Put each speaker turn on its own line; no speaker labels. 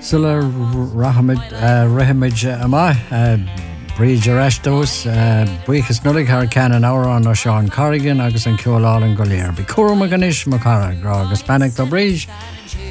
Sula Rahamid Ama Bríd Arrestos Buchas nulig ar cean ára an ó Seán Corrigan agus an ceolál an goléir. Bí cuairm a ganis mar cara gra agus Panic do Bríd